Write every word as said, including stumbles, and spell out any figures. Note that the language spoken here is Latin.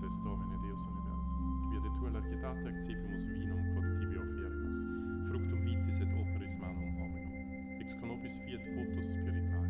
es Domine, Deus universum, quia de tua largitate accipimus vinum quod tibi offerimus, fructum vitis et operis manum hominum, ex conopis fiat votus spiritualis,